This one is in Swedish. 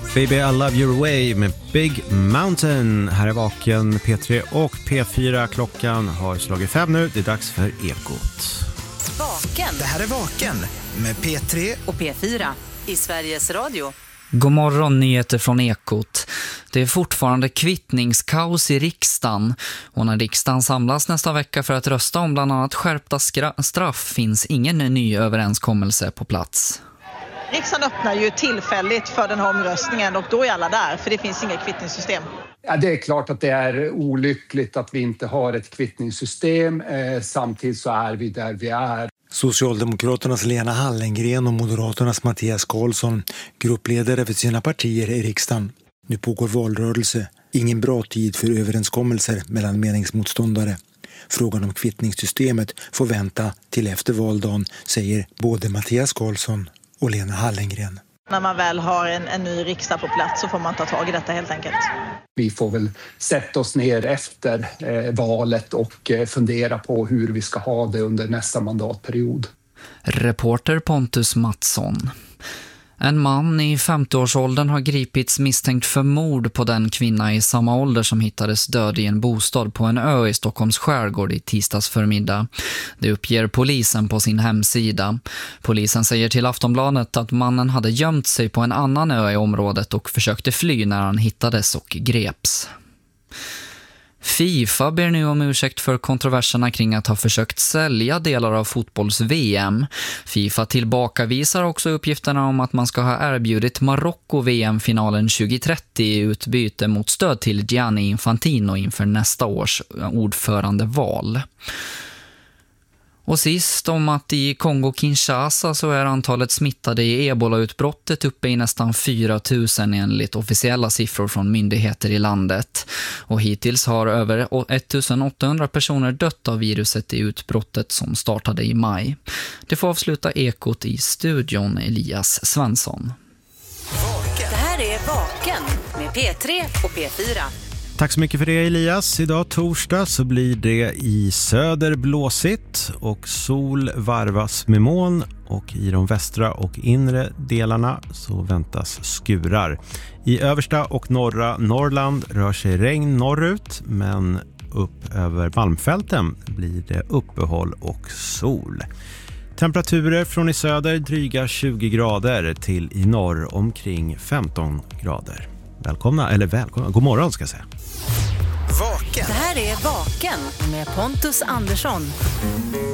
Baby I Love Your Way med Big Mountain. Här är Vaken, P3 och P4. Klockan har slagit 5 nu. Det är dags för Ekot. Vaken. Det här är Vaken med P3 och P4 i Sveriges Radio. God morgon, nyheter från Ekot. Det är fortfarande kvittningskaos i riksdagen. Och när riksdagen samlas nästa vecka för att rösta om bland annat skärpta straff finns ingen ny överenskommelse på plats. Riksdagen öppnar ju tillfälligt för den här omröstningen och då är alla där, för det finns inget kvittningssystem. Ja, det är klart att det är olyckligt att vi inte har ett kvittningssystem. Samtidigt så är vi där vi är. Socialdemokraternas Lena Hallengren och Moderaternas Mattias Karlsson, gruppledare för sina partier i riksdagen. Nu pågår valrörelse. Ingen bra tid för överenskommelser mellan meningsmotståndare. Frågan om kvittningssystemet får vänta till efter valdagen, säger både Mattias Karlsson och Lena Hallengren. När man väl har en ny riksdag på plats så får man ta tag i detta helt enkelt. Vi får väl sätta oss ner efter valet och fundera på hur vi ska ha det under nästa mandatperiod. Reporter Pontus Mattsson. En man i 50-årsåldern har gripits misstänkt för mord på den kvinna i samma ålder som hittades död i en bostad på en ö i Stockholms skärgård i tisdags förmiddag. Det uppger polisen på sin hemsida. Polisen säger till Aftonbladet att mannen hade gömt sig på en annan ö i området och försökte fly när han hittades och greps. FIFA ber nu om ursäkt för kontroverserna kring att ha försökt sälja delar av fotbolls-VM. FIFA tillbakavisar också uppgifterna om att man ska ha erbjudit Marocko VM-finalen 2030 i utbyte mot stöd till Gianni Infantino inför nästa års ordförandeval. Och sist om att i Kongo-Kinshasa så är antalet smittade i Ebola-utbrottet uppe i nästan 4 000 enligt officiella siffror från myndigheter i landet. Och hittills har över 1800 personer dött av viruset i utbrottet som startade i maj. Det får avsluta Ekot i studion, Elias Svensson. Det här är Vaken med P3 och P4. Tack så mycket för det, Elias. Idag torsdag så blir det i söder blåsigt och sol varvas med moln, och i de västra och inre delarna så väntas skurar. I översta och norra Norrland rör sig regn norrut, men upp över Malmfälten blir det uppehåll och sol. Temperaturer från i söder dryga 20 grader till i norr omkring 15 grader. Välkomna, god morgon ska jag säga. Vaken. Det här är Vaken med Pontus Andersson.